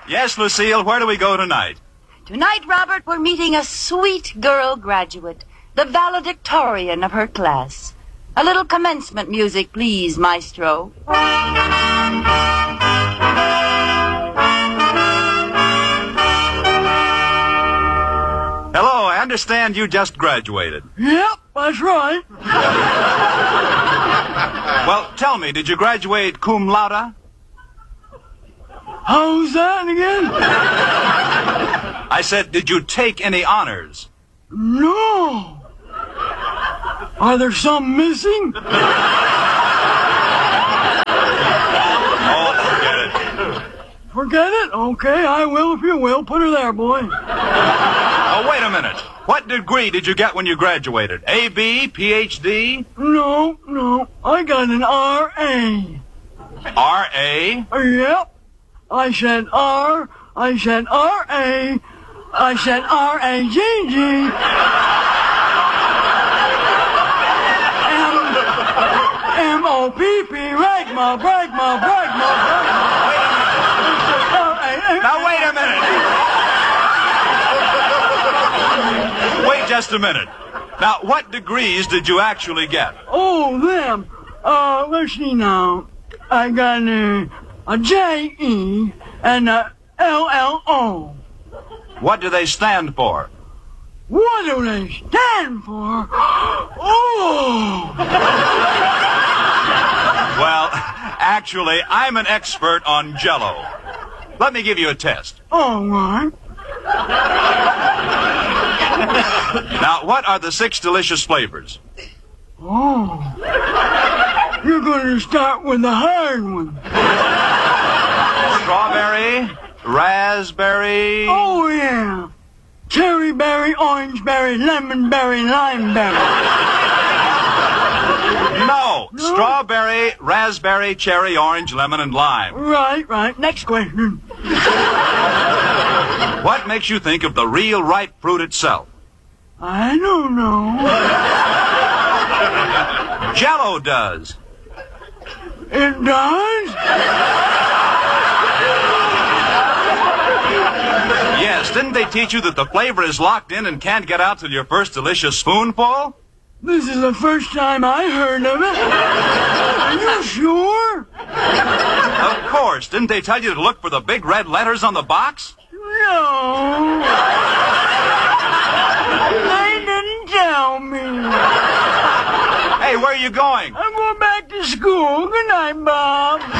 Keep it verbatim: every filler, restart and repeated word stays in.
Yes, Lucille, where do we go tonight? Tonight, Robert, we're meeting a sweet girl graduate, the valedictorian of her class. A little commencement music, please, maestro. Hello, I understand you just graduated. Yep, that's right. Well, tell me, did you graduate cum laude? How's that again? I said, did you take any honors? No. Are there some missing? Oh, forget it. Forget it? Okay, I will if you will. Put her there, boy. Oh, wait a minute. What degree did you get when you graduated? A B, P H D? No, no. I got an R A. R A? Yep. I said R. I said R A. I said R A G G. M O P P. Ragma, bragma, bragma, bragma. Now, wait a minute. Wait just a minute. Now, what degrees did you actually get? Oh, them. Uh, let's see now. I got a, a J E and a L L O. What do they stand for? What do they stand for? Oh! Well, actually, I'm an expert on Jell-O. Let me give you a test. All right. Now, what are the six delicious flavors? Oh. You're going to start with the hard one. Strawberry, raspberry... Oh, yeah. Cherry berry, orange berry, lemon berry, lime berry. No. no. Strawberry, raspberry, cherry, orange, lemon, and lime. Right, right. Next question. What makes you think of the real ripe fruit itself? I don't know. Jell-O does. It does? Yes, didn't they teach you that the flavor is locked in and can't get out till your first delicious spoonful? This is the first time I heard of it. Are you sure? Of course. Didn't they tell you to look for the big red letters on the box? No. They didn't tell me. Hey, where are you going? I'm going back to school. Good night, Bob.